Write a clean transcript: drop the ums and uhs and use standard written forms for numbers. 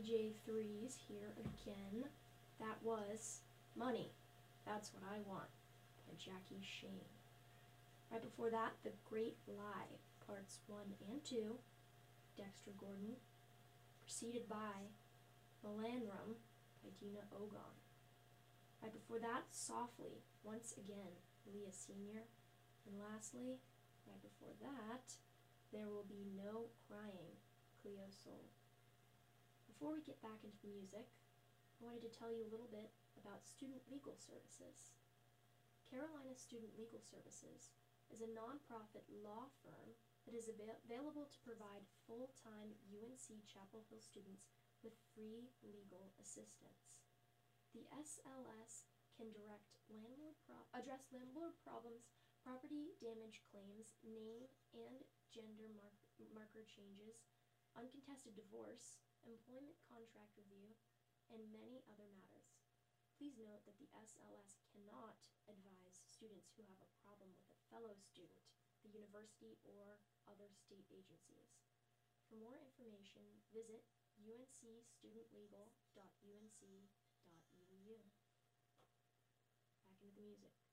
DJ3's here again. That was Money. That's What I Want by Jackie Shane. Right before that, The Great Lie, Parts 1 and 2, Dexter Gordon, preceded by Melanrum by Dina Ogon. Right before that, Softly, once again, Leah Sr. And lastly, right before that, There Will Be No Crying, Cleo Sol. Before we get back into the music, I wanted to tell you a little bit about Student Legal Services. Carolina Student Legal Services is a nonprofit law firm that is available to provide full-time UNC Chapel Hill students with free legal assistance. The SLS can address landlord problems, property damage claims, name and gender marker changes, uncontested divorce, employment contract review, and many other matters. Please note that the SLS cannot advise students who have a problem with a fellow student, the university, or other state agencies. For more information, visit uncstudentlegal.unc.edu. Back into the music.